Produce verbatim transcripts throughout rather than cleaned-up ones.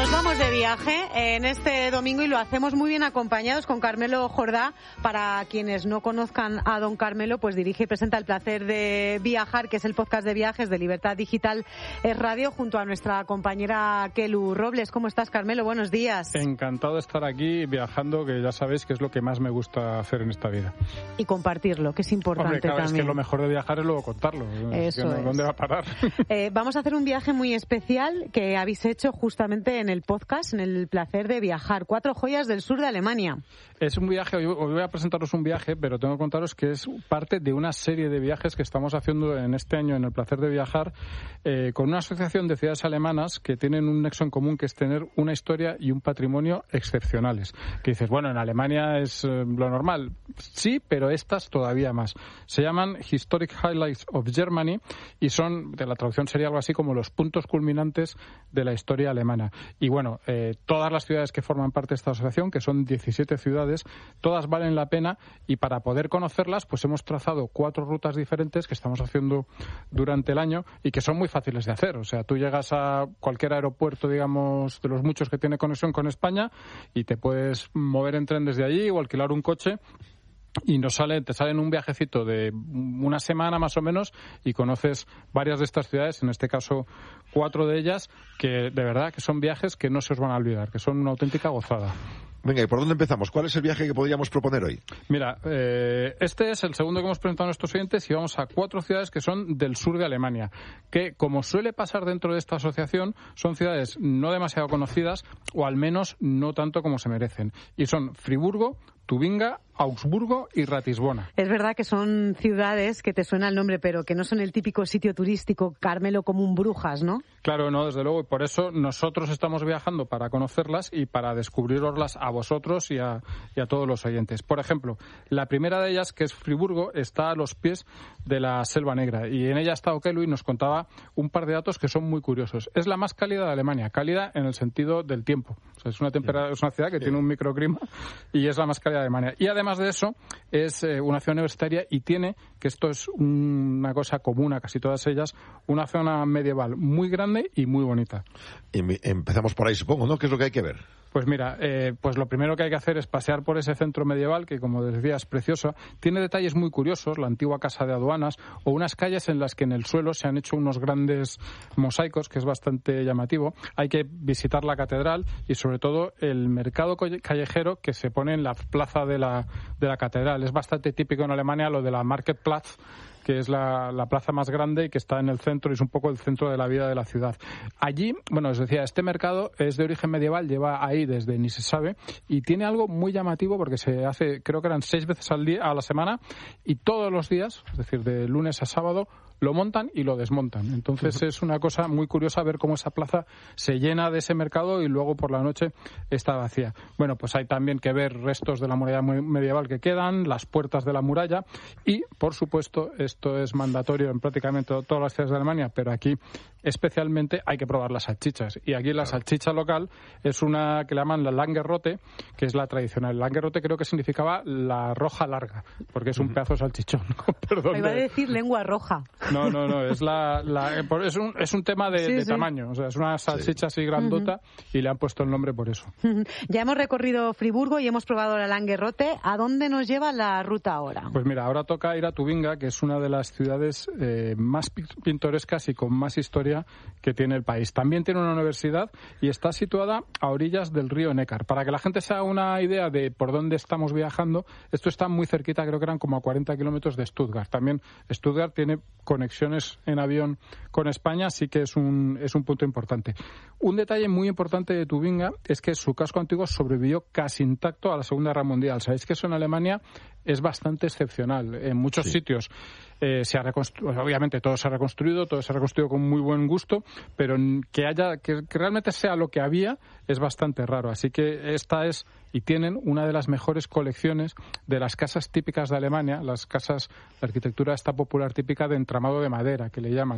Nos vamos de viaje en este domingo y lo hacemos muy bien acompañados con Carmelo Jordá. Para quienes no conozcan a don Carmelo, pues dirige y presenta El Placer de Viajar, que es el podcast de viajes de Libertad Digital Radio, junto a nuestra compañera Kelu Robles. ¿Cómo estás, Carmelo? Buenos días. Encantado de estar aquí viajando, que ya sabéis que es lo que más me gusta hacer en esta vida. Y compartirlo, que es importante. Hombre, claro, también. Es que lo mejor de viajar es luego contarlo. Eso es que no, es. ¿Dónde va a parar? Eh, vamos a hacer un viaje muy especial que habéis hecho justamente en el podcast, en El Placer de Viajar. Cuatro joyas del sur de Alemania. Es un viaje, hoy voy a presentaros un viaje, pero tengo que contaros que es parte de una serie de viajes que estamos haciendo en este año en El Placer de Viajar, eh, con una asociación de ciudades alemanas que tienen un nexo en común, que es tener una historia y un patrimonio excepcionales. Que dices, bueno, en Alemania es eh, lo normal. Sí, pero estas todavía más. Se llaman Historic Highlights of Germany y son, de la traducción sería algo así como los puntos culminantes de la historia alemana. Y bueno, eh, todas las ciudades que forman parte de esta asociación, que son diecisiete ciudades, todas valen la pena, y para poder conocerlas pues hemos trazado cuatro rutas diferentes que estamos haciendo durante el año y que son muy fáciles de hacer. O sea, tú llegas a cualquier aeropuerto, digamos, de los muchos que tiene conexión con España, y te puedes mover en tren desde allí o alquilar un coche. Y nos sale, te sale en un viajecito de una semana más o menos y conoces varias de estas ciudades, en este caso cuatro de ellas, que de verdad que son viajes que no se os van a olvidar, que son una auténtica gozada. Venga, ¿y por dónde empezamos? ¿Cuál es el viaje que podríamos proponer hoy? Mira, eh, este es el segundo que hemos presentado a nuestros oyentes y vamos a cuatro ciudades que son del sur de Alemania, que, como suele pasar dentro de esta asociación, son ciudades no demasiado conocidas, o al menos no tanto como se merecen. Y son Friburgo, Tubinga, Augsburgo y Ratisbona. Es verdad que son ciudades que te suena el nombre, pero que no son el típico sitio turístico, Carmelo, como un Brujas, ¿no? Claro, no, desde luego, y por eso nosotros estamos viajando para conocerlas y para descubriroslas a vosotros y a, y a todos los oyentes. Por ejemplo, la primera de ellas, que es Friburgo, está a los pies de la Selva Negra, y en ella está Okelu y nos contaba un par de datos que son muy curiosos. Es la más cálida de Alemania, cálida en el sentido del tiempo. O sea, es una temperatura, es una ciudad que tiene un microclima y es la más cálida de Alemania. Y además de eso, es eh, una ciudad universitaria y tiene, que esto es una cosa común a casi todas ellas, una zona medieval muy grande y muy bonita. Empezamos por ahí, supongo, ¿no? ¿Qué es lo que hay que ver? Pues mira, eh, pues lo primero que hay que hacer es pasear por ese centro medieval que, como decía, es precioso. Tiene detalles muy curiosos, la antigua casa de aduanas o unas calles en las que en el suelo se han hecho unos grandes mosaicos, que es bastante llamativo. Hay que visitar la catedral y, sobre todo, el mercado callejero que se pone en la plaza de la, de la catedral. Es bastante típico en Alemania lo de la Marktplatz, que es la, la plaza más grande y que está en el centro y es un poco el centro de la vida de la ciudad. Allí, bueno, os decía, este mercado es de origen medieval, lleva ahí desde ni se sabe, y tiene algo muy llamativo porque se hace, creo que eran seis veces al día, a la semana, y todos los días, es decir, de lunes a sábado, lo montan y lo desmontan. Entonces es una cosa muy curiosa ver cómo esa plaza se llena de ese mercado y luego por la noche está vacía. Bueno, pues hay también que ver restos de la muralla medieval que quedan, las puertas de la muralla y, por supuesto, esto es mandatorio en prácticamente todas las ciudades de Alemania, pero aquí especialmente hay que probar las salchichas. Y aquí la salchicha local es una que le llaman la Langerrote, que es la tradicional. Langerrote creo que significaba la roja larga, porque es un pedazo de salchichón. Perdón. Iba a decir lengua roja. No, no, no, es la, la es un es un tema de, sí, de sí. tamaño, o sea, es una salchicha sí. así grandota uh-huh. y le han puesto el nombre por eso. Ya hemos recorrido Friburgo y hemos probado la Langerrote. ¿A dónde nos lleva la ruta ahora? Pues mira, ahora toca ir a Tubinga, que es una de las ciudades eh, más pintorescas y con más historia que tiene el país. También tiene una universidad y está situada a orillas del río Neckar. Para que la gente se haga una idea de por dónde estamos viajando, esto está muy cerquita, creo que eran como a cuarenta kilómetros de Stuttgart. También Stuttgart tiene conexiones en avión con España, así que es un, es un punto importante. Un detalle muy importante de Tubinga es que su casco antiguo sobrevivió casi intacto a la Segunda Guerra Mundial. Sabéis que eso en Alemania es bastante excepcional. En muchos sí. sitios eh, se ha reconstruido, obviamente todo se ha reconstruido, todo se ha reconstruido con muy buen gusto, pero que haya, que, que realmente sea lo que había es bastante raro. Así que esta es, y tienen una de las mejores colecciones de las casas típicas de Alemania, las casas, la arquitectura esta popular típica de entramado de madera, que le llaman, ¿no? Que tiene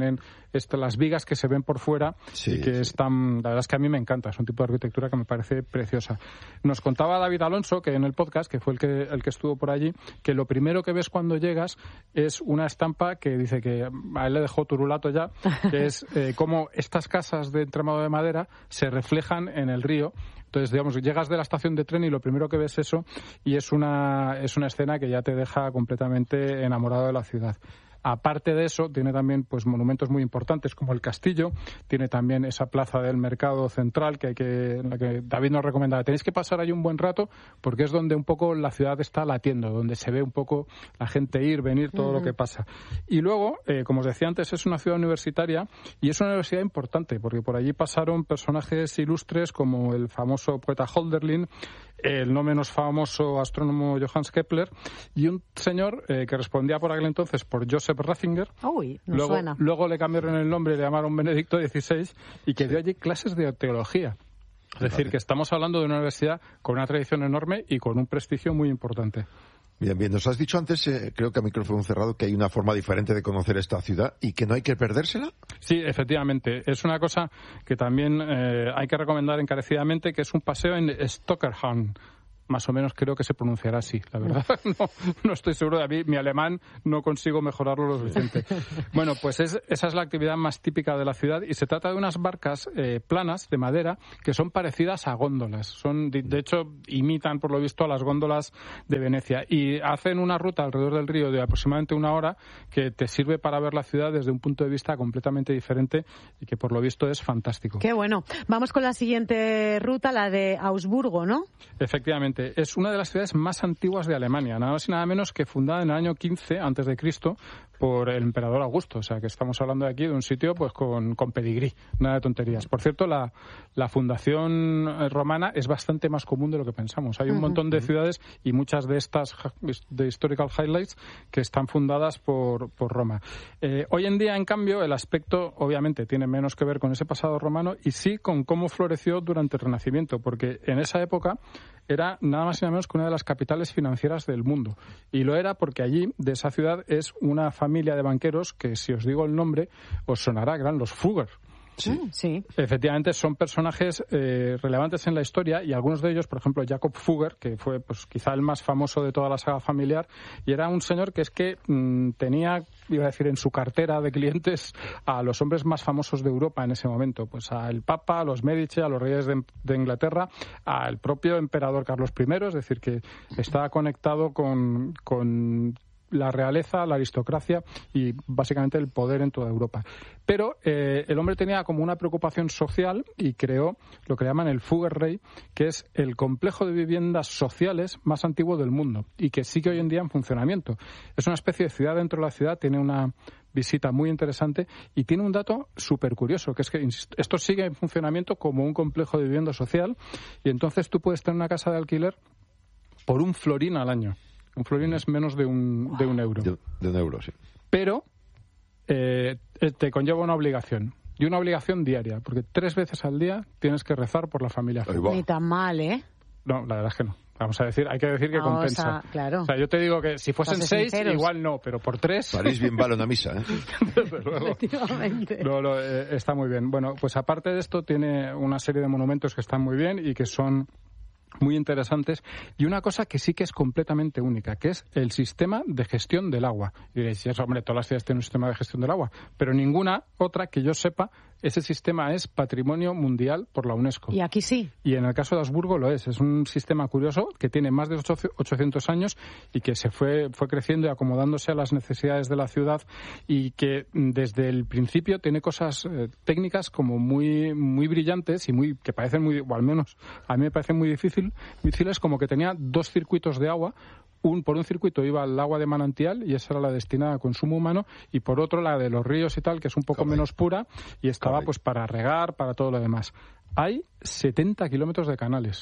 tienen esto, las vigas que se ven por fuera sí, y que sí. están, la verdad es que a mí me encanta, es un tipo de arquitectura que me parece preciosa. Nos contaba David Alonso, que en el podcast, que fue el que, el que estuvo por allí, que lo primero que ves cuando llegas es una estampa que dice que a él le dejó turulato ya, que es eh, cómo estas casas de entramado de madera se reflejan en el río. Entonces, digamos, llegas de la estación de tren y lo primero que ves eso, y es una, es una escena que ya te deja completamente enamorado de la ciudad. Aparte de eso, tiene también pues monumentos muy importantes como el castillo, tiene también esa plaza del mercado central que hay que, en la que David nos recomendaba. Tenéis que pasar ahí un buen rato porque es donde un poco la ciudad está latiendo, donde se ve un poco la gente ir, venir, todo uh-huh. lo que pasa. Y luego, eh, como os decía antes, es una ciudad universitaria y es una universidad importante porque por allí pasaron personajes ilustres como el famoso poeta Hölderlin, el no menos famoso astrónomo Johannes Kepler y un señor eh, que respondía por aquel entonces por Joseph Ratzinger. Uy, no luego, suena. Luego le cambiaron el nombre y le llamaron Benedicto dieciséis y que dio allí clases de teología. Es decir, que estamos hablando de una universidad con una tradición enorme y con un prestigio muy importante. Bien, bien. Nos has dicho antes, eh, creo que a micrófono cerrado, que hay una forma diferente de conocer esta ciudad y que no hay que perdérsela. Sí, efectivamente. Es una cosa que también eh, hay que recomendar encarecidamente, que es un paseo en Stockerham. Más o menos creo que se pronunciará así, la verdad. No, no estoy seguro de mí. Mi alemán no consigo mejorarlo lo suficiente. Bueno, pues es, esa es la actividad más típica de la ciudad y se trata de unas barcas eh, planas de madera que son parecidas a góndolas. Son, de, de hecho, imitan por lo visto a las góndolas de Venecia y hacen una ruta alrededor del río de aproximadamente una hora que te sirve para ver la ciudad desde un punto de vista completamente diferente y que por lo visto es fantástico. Qué bueno. Vamos con la siguiente ruta, la de Augsburgo, ¿no? Efectivamente. Es una de las ciudades más antiguas de Alemania, nada más y nada menos que fundada en el año quince antes de Cristo por el emperador Augusto. O sea, que estamos hablando de aquí de un sitio pues con, con pedigrí, nada de tonterías. Por cierto, la, la fundación romana es bastante más común de lo que pensamos. Hay un uh-huh. montón de ciudades y muchas de estas de historical highlights que están fundadas por, por Roma. Eh, hoy en día, en cambio, el aspecto obviamente tiene menos que ver con ese pasado romano y sí con cómo floreció durante el Renacimiento, porque en esa época era nada más y nada menos que una de las capitales financieras del mundo. Y lo era porque allí, de esa ciudad, es una familia de banqueros que, si os digo el nombre, os sonará, que eran los Fugger. Sí. sí. Efectivamente, son personajes eh, relevantes en la historia y algunos de ellos, por ejemplo, Jacob Fugger, que fue pues quizá el más famoso de toda la saga familiar, y era un señor que es que mmm, tenía, iba a decir, en su cartera de clientes a los hombres más famosos de Europa en ese momento, pues al Papa, a los Medici, a los reyes de, de Inglaterra, al propio emperador Carlos primero, es decir, que estaba conectado con... con la realeza, la aristocracia y básicamente el poder en toda Europa. Pero eh, el hombre tenía como una preocupación social y creó lo que llaman el Fuggerreich, que es el complejo de viviendas sociales más antiguo del mundo y que sigue hoy en día en funcionamiento. Es una especie de ciudad dentro de la ciudad, tiene una visita muy interesante y tiene un dato súper curioso, que es que esto sigue en funcionamiento como un complejo de vivienda social y entonces tú puedes tener una casa de alquiler por un florín al año. Un florín es menos de un, de un euro. De, de un euro, sí. Pero eh, te conlleva una obligación. Y una obligación diaria, porque tres veces al día tienes que rezar por la familia. Ni tan mal, ¿eh? No, la verdad es que no. Vamos a decir, hay que decir que no, compensa. O sea, claro. O sea, yo te digo que si fuesen seis, sinceros. Igual no, pero por tres... París bien vale una misa, ¿eh? Desde luego. Efectivamente. No, no, eh, está muy bien. Bueno, pues aparte de esto, tiene una serie de monumentos que están muy bien y que son muy interesantes, y una cosa que sí que es completamente única, que es el sistema de gestión del agua. Y diréis, hombre, todas las ciudades tienen un sistema de gestión del agua, pero ninguna otra que yo sepa, ese sistema es patrimonio mundial por la UNESCO. Y aquí sí. Y en el caso de Augsburgo lo es. Es un sistema curioso que tiene más de ochocientos años y que se fue, fue creciendo y acomodándose a las necesidades de la ciudad y que desde el principio tiene cosas eh, técnicas como muy, muy brillantes y muy que parecen muy, o al menos a mí me parece muy difícil, difíciles, como que tenía dos circuitos de agua. Un, por un circuito iba el agua de manantial y esa era la destinada a consumo humano, y por otro la de los ríos y tal, que es un poco Correcto. menos pura y estaba Correcto. pues para regar, para todo lo demás. Hay setenta kilómetros de canales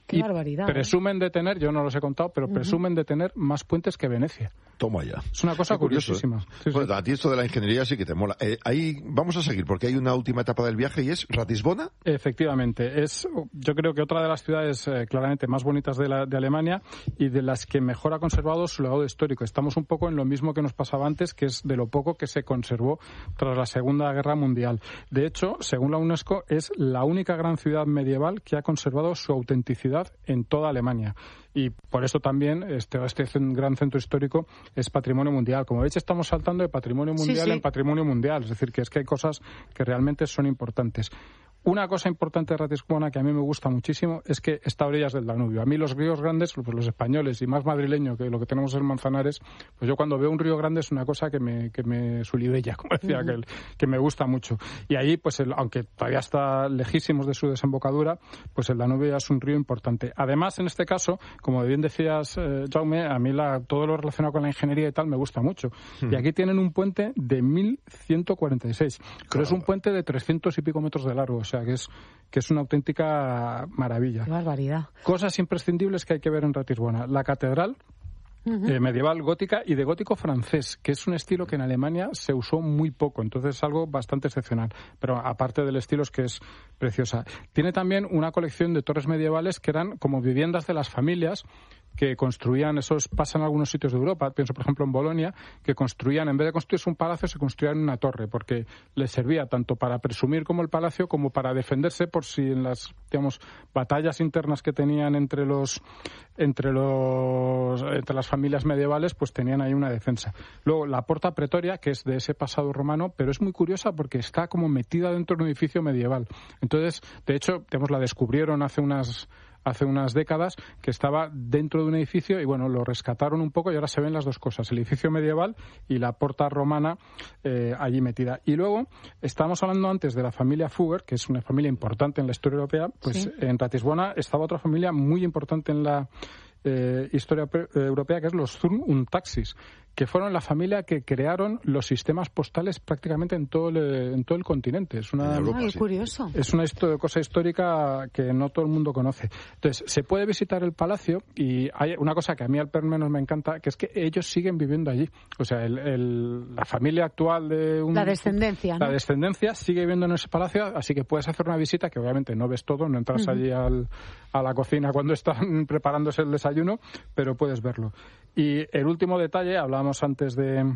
Qué y barbaridad. Presumen ¿eh? de tener, yo no los he contado, pero uh-huh. presumen de tener más puentes que Venecia. Toma ya. Es una cosa curioso, curiosísima. ¿eh? Sí, bueno, sí. A ti esto de la ingeniería sí que te mola. Eh, ahí vamos a seguir, porque hay una última etapa del viaje y es Ratisbona. Efectivamente. Es, yo creo que otra de las ciudades eh, claramente más bonitas de, la, de Alemania y de las que mejor ha conservado su legado histórico. Estamos un poco en lo mismo que nos pasaba antes, que es de lo poco que se conservó tras la Segunda Guerra Mundial. De hecho, según la UNESCO, es la única gran ciudad medieval que ha conservado su autenticidad en toda Alemania. Y por eso también este, este gran centro histórico es patrimonio mundial. Como veis, estamos saltando de patrimonio mundial sí, sí. en patrimonio mundial. Es decir, que es que hay cosas que realmente son importantes. Una cosa importante de Ratisbona que a mí me gusta muchísimo es que está a orillas del Danubio. A mí los ríos grandes, pues los españoles y más madrileño que lo que tenemos en Manzanares, pues yo cuando veo un río grande es una cosa que me, que me sulibella, como decía uh-huh. aquel, que me gusta mucho. Y ahí, pues el, aunque todavía está lejísimos de su desembocadura, pues el Danubio ya es un río importante. Además, en este caso, como bien decías, eh, Jaume, a mí la, todo lo relacionado con la ingeniería y tal me gusta mucho. Uh-huh. Y aquí tienen un puente de mil ciento cuarenta y seis, pero claro. es un puente de trescientos y pico metros de largo. O sea, que es, que es una auténtica maravilla. Qué barbaridad. Cosas imprescindibles que hay que ver en Ratisbona. La catedral uh-huh. eh, medieval gótica y de gótico francés, que es un estilo que en Alemania se usó muy poco, entonces es algo bastante excepcional. Pero aparte del estilo es que es preciosa. Tiene también una colección de torres medievales que eran como viviendas de las familias que construían, esos pasan en algunos sitios de Europa, pienso por ejemplo en Bolonia, que construían, en vez de construirse un palacio, se construían una torre, porque les servía tanto para presumir como el palacio, como para defenderse por si en las, digamos, batallas internas que tenían entre los, entre los, entre las familias medievales, pues tenían ahí una defensa. Luego, la Porta Pretoria, que es de ese pasado romano, pero es muy curiosa porque está como metida dentro de un edificio medieval. Entonces, de hecho, digamos, la descubrieron hace unas hace unas décadas, que estaba dentro de un edificio y, bueno, lo rescataron un poco y ahora se ven las dos cosas, el edificio medieval y la porta romana eh, allí metida. Y luego, estábamos hablando antes de la familia Fugger, que es una familia importante en la historia europea, pues sí. En Ratisbona estaba otra familia muy importante en la eh, historia eh, europea, que es los Thurn und Taxis, que fueron la familia que crearon los sistemas postales prácticamente en todo el, en todo el continente. Es una, Europa, Ay, sí. curioso. Es una histo- cosa histórica que no todo el mundo conoce. Entonces, se puede visitar el palacio y hay una cosa que a mí al menos me encanta, que es que ellos siguen viviendo allí. O sea, el, el, la familia actual de un... La descendencia, La ¿no? descendencia sigue viviendo en ese palacio, así que puedes hacer una visita que obviamente no ves todo, no entras uh-huh. allí al, a la cocina cuando están preparándose el desayuno, pero puedes verlo. Y el último detalle, hablábamos antes de,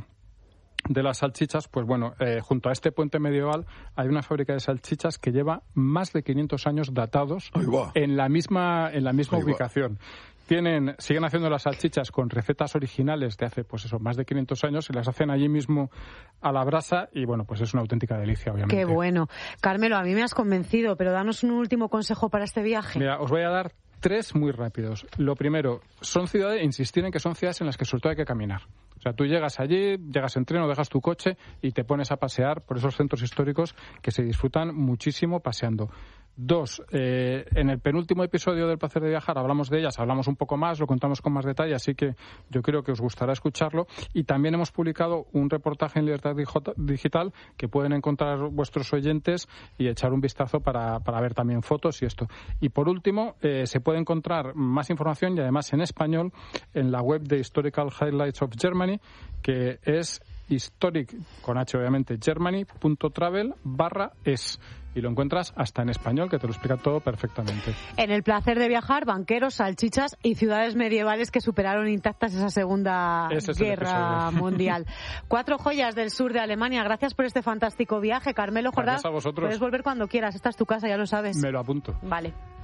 de las salchichas, pues bueno, eh, junto a este puente medieval hay una fábrica de salchichas que lleva más de quinientos años datados en la misma, en la misma ubicación. Tienen, siguen haciendo las salchichas con recetas originales de hace, pues eso, más de quinientos años y las hacen allí mismo a la brasa y, bueno, pues es una auténtica delicia, obviamente. Qué bueno. Carmelo, a mí me has convencido, pero danos un último consejo para este viaje. Mira, os voy a dar tres muy rápidos. Lo primero, son ciudades, insistir en que son ciudades en las que sobre todo hay que caminar. O sea, tú llegas allí, llegas en tren o dejas tu coche y te pones a pasear por esos centros históricos que se disfrutan muchísimo paseando. Dos, eh, en el penúltimo episodio del Placer de Viajar hablamos de ellas, hablamos un poco más, lo contamos con más detalle, así que yo creo que os gustará escucharlo. Y también hemos publicado un reportaje en Libertad Digital que pueden encontrar vuestros oyentes y echar un vistazo para, para ver también fotos y esto. Y por último, eh, se puede encontrar más información y además en español en la web de Historical Highlights of Germany, que es historic, con H obviamente, germany.travel barra es. Y lo encuentras hasta en español, que te lo explica todo perfectamente. En el Placer de Viajar, banqueros, salchichas y ciudades medievales que superaron intactas esa Segunda es Guerra Mundial. Cuatro joyas del sur de Alemania. Gracias por este fantástico viaje, Carmelo Jordá. Gracias a vosotros. Puedes volver cuando quieras. Esta es tu casa, ya lo sabes. Me lo apunto. Vale.